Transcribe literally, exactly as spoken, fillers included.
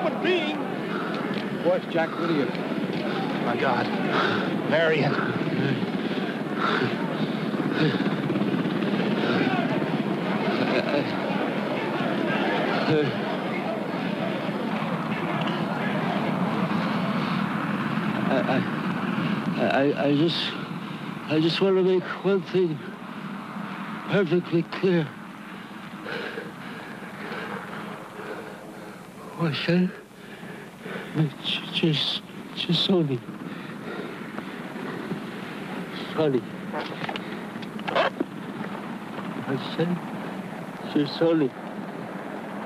human being. Boss, Jack, what are you? My God. Marion. I, I, I, I just, I just want to make one thing perfectly clear. What's that? Just, just Sonny. Sonny. I said, just Sonny.